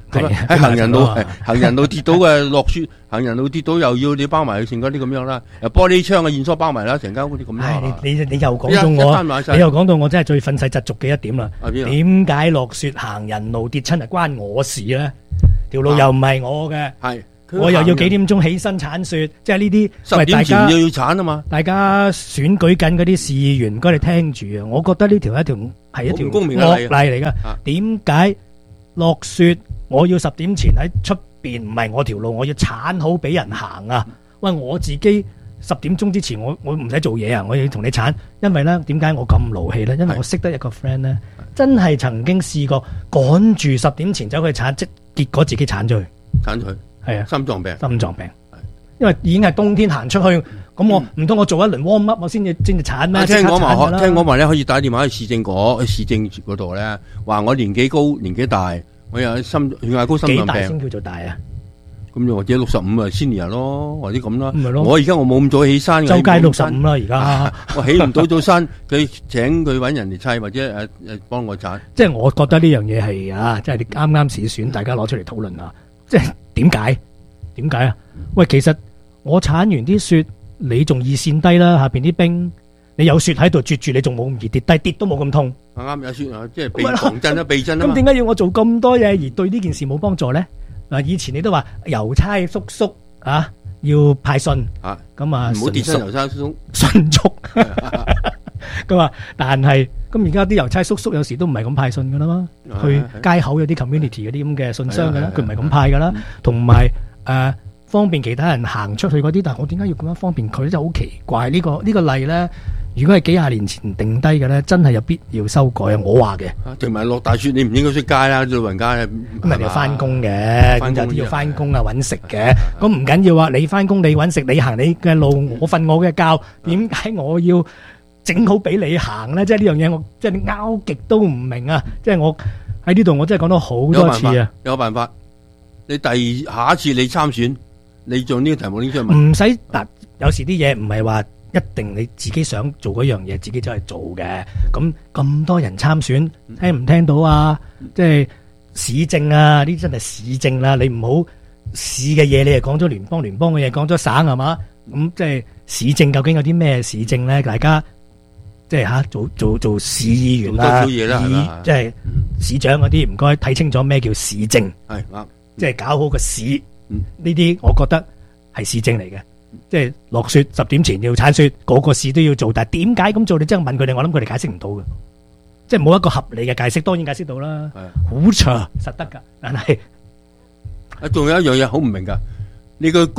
喺行人路跌到嘅落雪，行人路跌到又要你包埋佢成嗰啲咁樣啦，玻璃窗嘅線索包埋啦，成間屋啲咁啦。 你又講到我，你又講到我真係最憤世嫉俗嘅一點啦。點解落雪行人路跌親係關我事咧？條路又唔係我嘅，我又要幾點鐘起身鏟雪，即係呢啲 10點前要鏟啊嘛。 大家選舉緊嗰啲市議員，唔該你聽住啊！我覺得呢條係一條惡例嚟噶。點解落雪我要10點前喺出邊？唔係我條路，我要鏟好俾人行啊！喂，我自己10點鐘之前，我唔使做嘢啊！我要同你鏟，因為咧點解我咁勞氣咧？因為我識得一個 friend 咧，真係曾經試過趕住10點前走去鏟，即結果自己鏟咗去。係啊，心臟病，因為已經係冬天行出去，咁我唔通我做一輪 warm up，我先至鏟咩？ 聽講話咧，可以打電話去市政嗰度咧，話我年紀高年紀大，我有血壓高心臟病。幾大先叫做大啊？咁又或者65啊 senior 咯，或者咁啦。我而家我冇咁早起身， 周街65啦而家。 我起唔到早身，佢請佢搵人嚟砌，或者幫我鏟。 即係我覺得呢樣嘢係即係你啱啱市選，大家攞出嚟討論啊！即係點解啊？喂，其實我鏟完啲雪，你仲易跣低啦，下邊啲冰，你有雪喺度啜住，你仲冇咁易跌低，跌都冇咁痛。 啱有雪啊，即係避震啦，避震啦。 咁點解要我做咁多嘢而對呢件事冇幫助咧？嗱，以前你都話郵差叔叔要派信咁啊， 唔好跌親郵差叔叔迅速。咁啊，但係咁而家啲郵差叔叔有時都唔係咁派信噶啦嘛，去街口有啲 community 嗰啲咁嘅信箱噶啦，佢唔係咁派噶啦，同埋方便其他人行出去嗰啲，但係我點解要咁樣方便佢咧？就好奇怪。呢個例咧，如果係幾廿年前定低嘅咧，真係有必要修改啊！我話嘅， 同埋落大雪你唔應該出街啦，老人家咁人哋翻工嘅，咁有啲要翻工啊揾食嘅，咁唔緊要啊！你翻工你揾食，你行你嘅路，我瞓我嘅覺，點解我要整好俾你行咧？即係呢樣嘢，我即係你拗極都唔明啊！即係我喺呢度，我真係講咗好多次啊！ 有辦法，你下一次你參選，你做呢個題目拎出嚟問， 唔使嗱，有時啲嘢唔係話一定你自己想做嗰樣嘢，自己就係做嘅。咁多人參選，聽唔聽到啊？即係市政啊，呢啲真係市政啦。你唔好市嘅嘢，你係講咗聯邦嘅嘢，講咗省係嘛？咁即係市政究竟有啲咩市政咧？大家即係做市議員啦，即係市長嗰啲，唔該睇清楚咩叫市政。 係啱， 即係搞好個市。呢啲我覺得係市政嚟嘅，即係落雪10點前要鏟雪，個個市都要做，但係點解咁做？你真係問佢哋，我諗佢哋解釋唔到嘅，即係冇一個合理嘅解釋。當然解釋到啦，好長實得噶，但係仲有一樣嘢好唔明噶，你個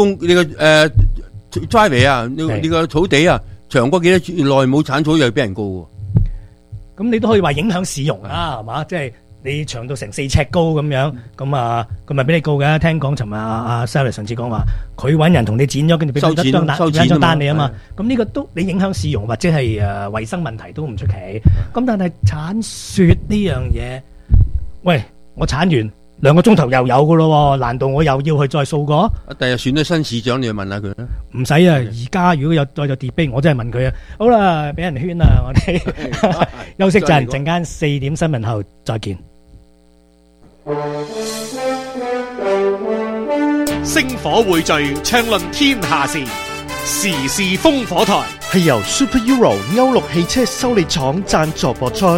driveway 啊，你個土地啊，長過幾多耐冇鏟草又俾人告喎。 咁你都可以話影響市容啊，係嘛？即係。你長到成4尺高咁樣，咁啊，佢咪俾你告嘅？聽講尋日阿 Sally 上次講話，佢揾人同你剪咗，跟住俾佢張單你啊嘛。咁呢個都你影響市容或者係衞生問題都唔出奇。咁但係鏟雪呢樣嘢，喂，我鏟完2個鐘頭又有嘅咯喎，難道我又要去再掃過？ 第日選咗新市長，你去問下佢啦。唔使啊，而家如果再有 debate，我真係問佢啊。好啦，俾人圈啦，我哋休息陣間4點新聞後再見。 星火匯聚，暢論天下事，時事烽火台係由 Super Euro 歐陸汽車修理廠贊助播出。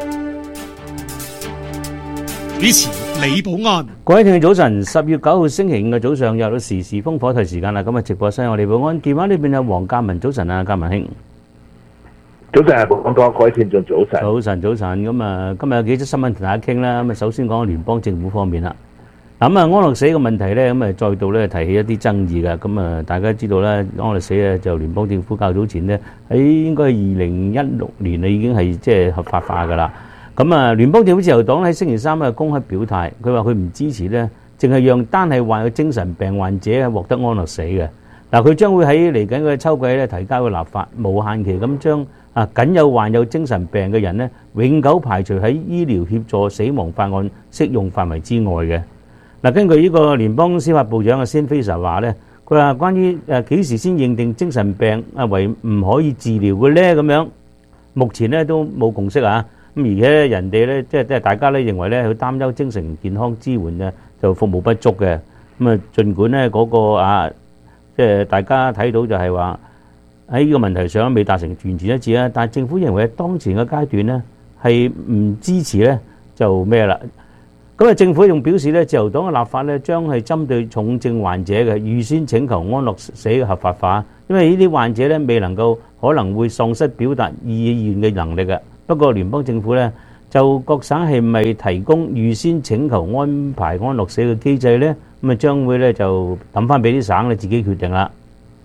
主持李寶安。 各位聽眾早晨，10月9號星期5嘅早上又到時事烽火台時間啦。咁啊，直播室我李寶安，電話裏邊有黃嘉文，早晨啊，嘉文兄。 早晨，講多各位聽眾早晨。 早晨，咁啊，今日有幾則新聞同大家傾啦。咁啊，首先講聯邦政府方面啦。咁啊，安樂死嘅問題咧，咁啊，再度咧提起一啲爭議嘅。咁啊，大家知道咧，安樂死咧就聯邦政府較早前咧喺應該係2016年啊，已經係即係合法化噶啦。咁啊，聯邦政府自由黨喺星期3啊公開表態，佢話佢唔支持咧，淨係讓單係患有精神病患者獲得安樂死嘅。嗱，佢將會喺嚟緊嘅秋季咧提交個立法，無限期咁將僅有患有精神病嘅人咧永久排除喺醫療協助死亡法案適用範圍之外嘅。嗱，根據呢個聯邦司法部長嘅 Sam Fraser 話咧，佢話關於幾時先認定精神病為唔可以治療嘅咧，咁樣目前咧都冇共識啊。咁而且人哋咧即係大家咧認為咧佢擔憂精神健康支援嘅就服務不足嘅。咁啊，儘管咧嗰個即係大家睇到就係話喺呢個問題上未達成完全一致啦，但係政府認為當前嘅階段咧係唔支持咧就咩啦。咁啊，政府仲表示咧，自由黨嘅立法咧將係針對重症患者嘅預先請求安樂死嘅合法化，因為呢啲患者咧未能夠可能會喪失表達意願嘅能力嘅。不過聯邦政府咧就各省係咪提供預先請求安排安樂死嘅機制咧？咁啊將會咧就抌翻俾啲省咧自己決定啦。